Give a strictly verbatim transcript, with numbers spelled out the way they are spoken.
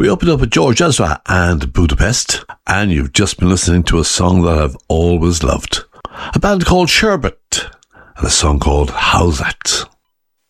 We opened up with George Ezra and Budapest, and you've just been listening to a song that I've always loved. A band called Sherbet, and a song called How's That?